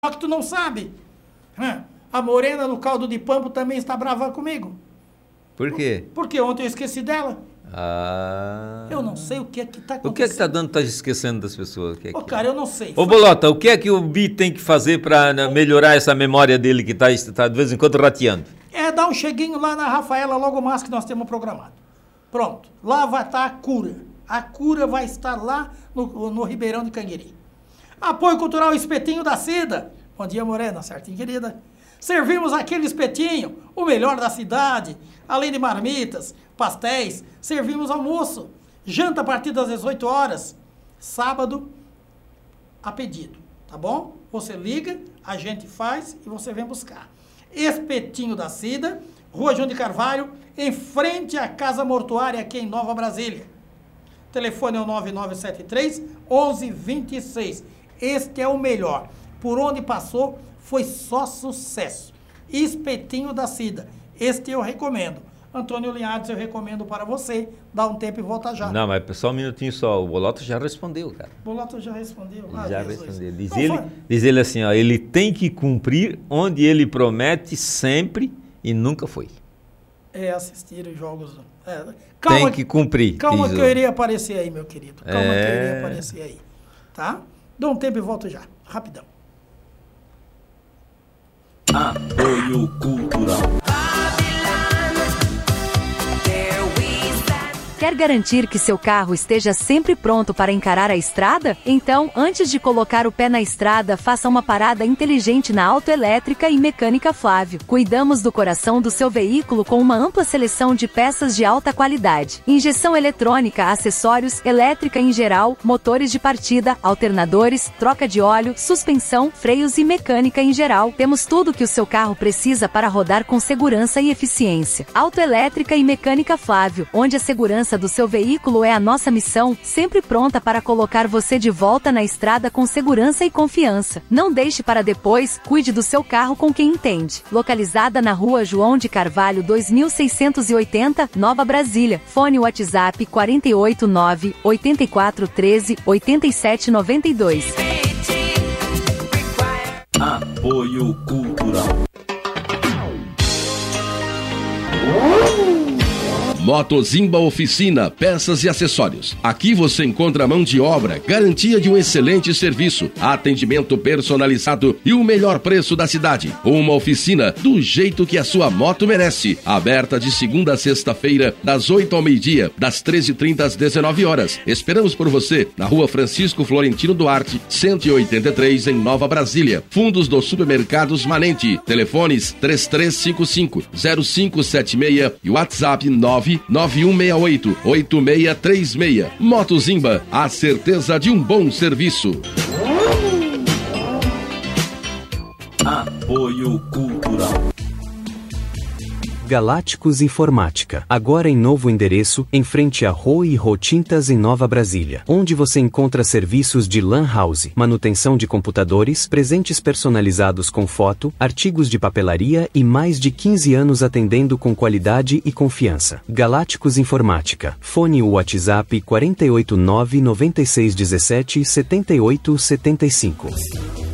que tu não sabe. A morena no caldo de pampo também está brava comigo. Por quê? Porque ontem eu esqueci dela. Eu não sei o que é que está acontecendo. O que é que está dando, está esquecendo das pessoas? Cara, eu não sei. Ô, Bolota, o que é que o Bi tem que fazer para melhorar essa memória dele que está de vez em quando rateando? É dar um cheguinho lá na Rafaela logo mais que nós temos programado. Pronto. Lá vai estar a cura. A cura vai estar lá no Ribeirão de Canguiri. Apoio Cultural Espetinho da Cida. Bom dia, Morena, certinho, querida. Servimos aquele espetinho, o melhor da cidade. Além de marmitas, pastéis, servimos almoço. Janta a partir das 18 horas. Sábado, a pedido, tá bom? Você liga, a gente faz e você vem buscar. Espetinho da Cida, Rua João de Carvalho, em frente à Casa Mortuária aqui em Nova Brasília. Telefone é o 9973-1126. Este é o melhor. Por onde passou, foi só sucesso. Espetinho da Cida. Este eu recomendo. Antônio Linhares, eu recomendo para você. Dá um tempo e volta já. Não, mas só um minutinho só. O Bolota já respondeu, cara. Bolota já respondeu. Já respondeu. Diz ele assim, ó, ele tem que cumprir onde ele promete sempre e nunca foi. Assistir os jogos. Tem que cumprir. Calma que eu iria aparecer aí, meu querido. Calma que eu iria aparecer aí. Tá? Dá um tempo e volto já. Rapidão. Apoio Cultural. Quer garantir que seu carro esteja sempre pronto para encarar a estrada? Então, antes de colocar o pé na estrada, faça uma parada inteligente na Autoelétrica e Mecânica Flávio. Cuidamos do coração do seu veículo com uma ampla seleção de peças de alta qualidade. Injeção eletrônica, acessórios, elétrica em geral, motores de partida, alternadores, troca de óleo, suspensão, freios e mecânica em geral. Temos tudo que o seu carro precisa para rodar com segurança e eficiência. Autoelétrica e Mecânica Flávio, onde a segurança do seu veículo é a nossa missão, sempre pronta para colocar você de volta na estrada com segurança e confiança. Não deixe para depois, cuide do seu carro com quem entende. Localizada na Rua João de Carvalho 2680, Nova Brasília. Fone WhatsApp 489 8413 8792. Apoio Cultural. Motozimba Oficina, peças e acessórios. Aqui você encontra mão de obra, garantia de um excelente serviço, atendimento personalizado e o melhor preço da cidade. Uma oficina do jeito que a sua moto merece. Aberta de segunda a sexta-feira, das 8 ao meio-dia, das 13h30 às 19 horas. Esperamos por você na Rua Francisco Florentino Duarte, 183, em Nova Brasília. Fundos do Supermercados Manente. Telefones 3355-0576 e WhatsApp 99168-8636. Motozimba, a certeza de um bom serviço. Apoio Cultural. Galácticos Informática, agora em novo endereço, em frente a Rô e Rô Tintas em Nova Brasília, onde você encontra serviços de LAN house, manutenção de computadores, presentes personalizados com foto, artigos de papelaria e mais de 15 anos atendendo com qualidade e confiança. Galácticos Informática, fone WhatsApp 489 9617 7875.